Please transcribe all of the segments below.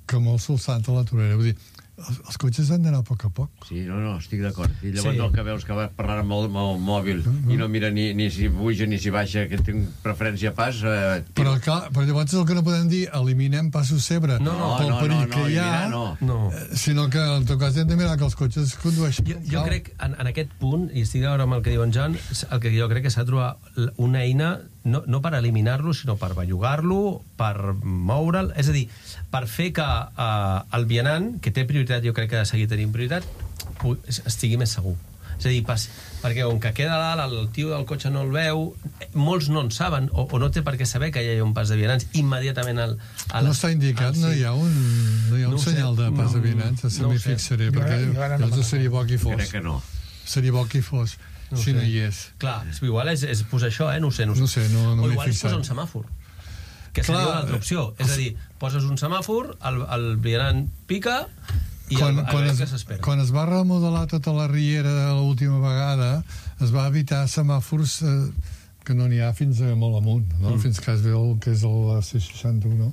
que molt solsant a la torera. Vull dir, els cotxes han d'anar a poc a poc. Sí, no, estic d'acord. I llavors el que veus que va parlant amb el mòbil i no mira ni si puja ni si baixa, que tinc preferència pas... Però llavors el que no podem dir, eliminem passos cebre pel perill que hi ha, sinó que en tot cas hem de mirar que els cotxes condueixen. Jo crec, en aquest punt, i estic d'acord amb el que diu en Jan, el que jo crec que s'ha de trobar una eina no per eliminar-lo, sinó per bellugar-lo, per moure'l, és a dir, per fer que el vianant, que té prioritat, jo crec que ha de seguir tenint prioritat, estigui més segur. És a dir, perquè on que queda dalt, el tio del cotxe no el veu, molts no en saben, o no té per què saber que hi ha un pas de vianants immediatament no està indicat, no hi ha un senyal de pas de vianants, se m'hi fixaré, perquè llavors seria bo que hi fos. Crec que no. Seria bo que hi fos, si no hi és. Clar, igual és posar això, no ho sé. No m'hi he fixat. O igual és posar un semàfor, que seria una altra opció. És a dir, poses un semàfor, el vianant pica i quan es va remodelar tota la riera l'última vegada, es va evitar semàfors que no n'hi ha fins a molt amunt, fins que es veu que és el C61.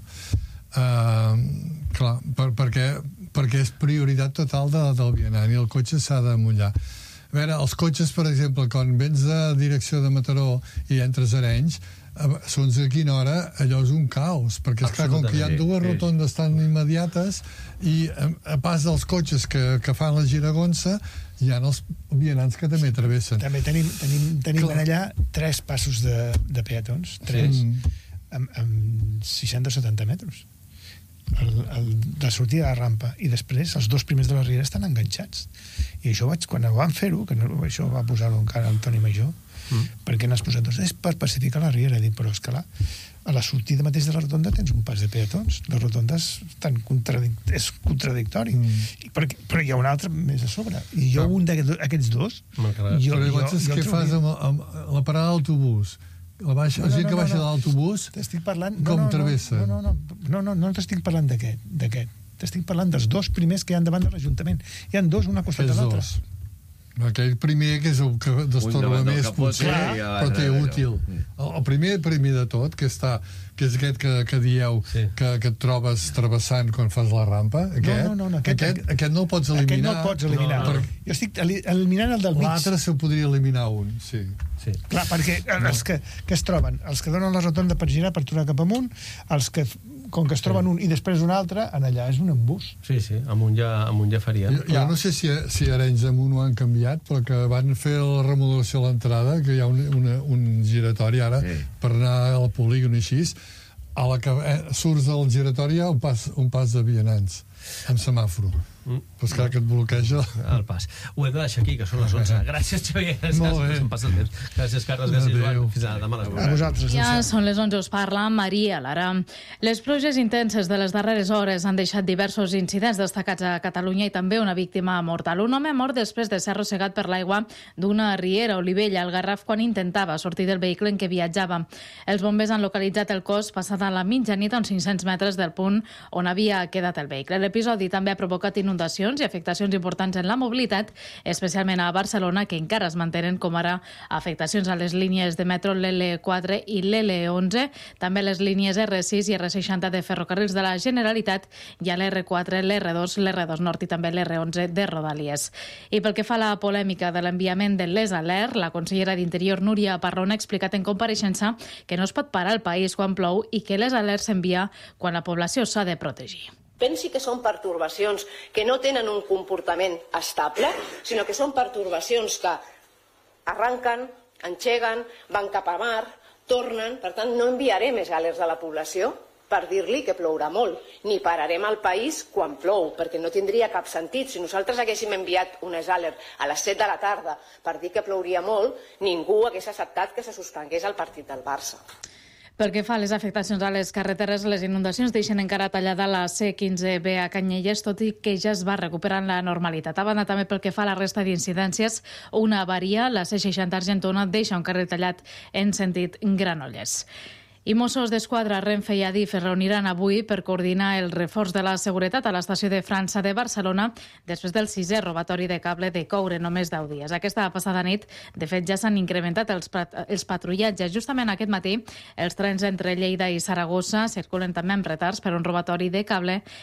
Clar, perquè és prioritat total del vianant i el cotxe s'ha de mullar. A veure, els cotxes, per exemple, quan vens de direcció de Mataró i entres a Arenys, segons a quina hora, allò és un caos, perquè és clar, com que hi ha dues rotondes tan immediates i a pas dels cotxes que fan la giragonsa, hi ha els vianants que també travessen. També tenim allà 3 passos de peatons, 3, amb 60 o 70 metres. De sortida de la rampa, i després els 2 primers de la riera estan enganxats, i això quan ho van fer-ho, que això va posar-ho encara el Toni Major, perquè n'has posat 2, és per pacificar la riera. Dic, però és que a la sortida mateix de la rotonda tens un pas de peatons, la rotonda és contradictori, però hi ha un altre més a sobre, i jo un d'aquests 2 però llavors què fas amb la parada d'autobús? La gent que baixa de l'autobús, com travessa? No t'estic parlant d'aquest. T'estic parlant dels 2 primers que hi ha davant de l'Ajuntament. Hi ha 2, una costat de l'altra. Aquell primer, que és el que destorba més, potser, però té útil. El primer de tot, que és aquest que dieu que et trobes travessant quan fas la rampa, aquest no el pots eliminar. Aquest no el pots eliminar. Jo estic eliminant el del mig. L'altre se'l podria eliminar un, sí. Clar, perquè els que es troben, els que donen la rotonda per girar, per tornar cap amunt, els que, com que es troben un i després un altre, en allà és un embús. Sí, amunt ja farien. Jo no sé si Arenys amunt ho han canviat, però que van fer la remodelació a l'entrada, que hi ha un giratori ara per anar al polígon així, a la que surts del giratori hi ha un pas de vianants amb semàforo. Però és clar que et bloqueja el pas. Ho hem de deixar aquí, que són les 11. Gràcies, Xavier. Se'm passa el temps. Gràcies, Carles. Gràcies, Joan. Fins ara, demà a les 8. A vosaltres. Ja són les 11, us parla Maria Lara. Les pluges intenses de les darreres hores han deixat diversos incidents destacats a Catalunya i també una víctima mortal. Un home mort després de ser arrossegat per l'aigua d'una riera a Olivella, al Garraf, quan intentava sortir del vehicle en què viatjava. Els bombers han localitzat el cos passada la mitjanit a uns 500 metres del punt on havia quedat el vehicle. L'episodi també ha provocat inundacions i afectacions importants en la mobilitat, especialment a Barcelona, que encara es mantenen, com ara afectacions a les línies de metro, l'L4 i l'L11, també les línies R6 i R60 de ferrocarrils de la Generalitat i a l'R4, l'R2 Nord i també l'R11 de Rodalies. I pel que fa a la polèmica de l'enviament de les alert, la consellera d'Interior, Núria Parrón, ha explicat en compareixença que no es pot parar el país quan plou i que les alerts s'envia quan la població s'ha de protegir. Pensi que són pertorbacions que no tenen un comportament estable, sinó que són pertorbacions que arranquen, engeguen, van cap a mar, tornen. Per tant, no enviaré més alerts a la població per dir-li que plourà molt, ni pararem el país quan plou, perquè no tindria cap sentit. Si nosaltres haguéssim enviat unes alerts a les 7 de la tarda per dir que plouria molt, ningú hagués acceptat que se suspengués el partit del Barça. Pel que fa a les afectacions a les carreteres, les inundacions deixen encara tallada la C15B a Canyelles, tot i que ja es va recuperant la normalitat. A banda, també pel que fa a la resta d'incidències, una avaria, la C60 Argentona, deixa un carrer tallat en sentit Granollers. I Mossos d'Esquadra, Renfe i Adif es reuniran avui per coordinar el reforç de la seguretat a l'estació de França de Barcelona després del 6è robatori de cable de coure en només 10 dies. Aquesta passada nit, de fet, ja s'han incrementat els patrullatges. Justament aquest matí, els trens entre Lleida i Saragossa circulen també amb retards per un robatori de cable